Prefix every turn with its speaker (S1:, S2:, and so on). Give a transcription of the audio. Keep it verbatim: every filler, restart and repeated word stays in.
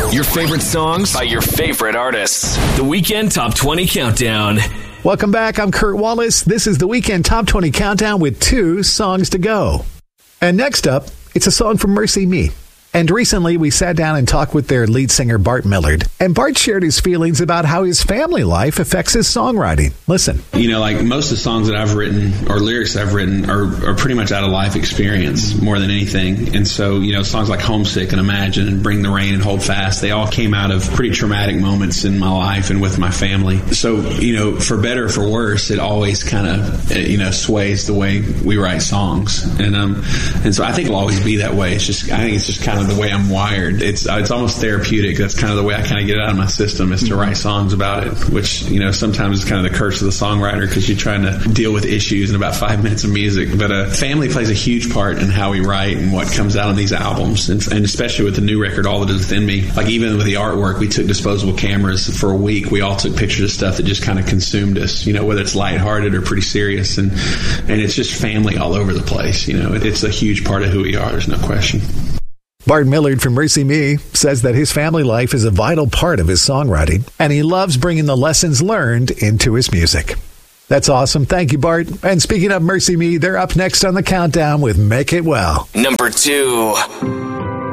S1: Your favorite songs by your favorite artists. The Weekend Top twenty Countdown.
S2: Welcome back. I'm Kurt Wallace. This is the Weekend Top twenty Countdown with two songs to go. And next up, it's a song from Mercy Me. And recently, we sat down and talked with their lead singer, Bart Millard. And Bart shared his feelings about how his family life affects his songwriting. Listen.
S3: You know, like most of the songs that I've written or lyrics I've written are, are pretty much out of life experience more than anything. And so, you know, songs like Homesick and Imagine and Bring the Rain and Hold Fast, they all came out of pretty traumatic moments in my life and with my family. So, you know, for better or for worse, it always kind of, you know, sways the way we write songs. And um, and so I think it'll always be that way. It's just, I think it's just kind of the way I'm wired. It's it's almost therapeutic. That's kind of the way I kind of get it out of my system, is to write songs about it, which, you know, sometimes is kind of the curse of the songwriter because you're trying to deal with issues in about five minutes of music. But uh, family plays a huge part in how we write and what comes out on these albums. And, and especially with the new record, All That Is Within Me, like even with the artwork, we took disposable cameras for a week. We all took pictures of stuff that just kind of consumed us, you know, whether it's lighthearted or pretty serious. And, and it's just family all over the place. You know, it, it's a huge part of who we are. There's no question.
S2: Bart Millard from Mercy Me says that his family life is a vital part of his songwriting, and he loves bringing the lessons learned into his music. That's awesome. Thank you, Bart. And speaking of Mercy Me, they're up next on the countdown with Make It Well.
S1: Number two.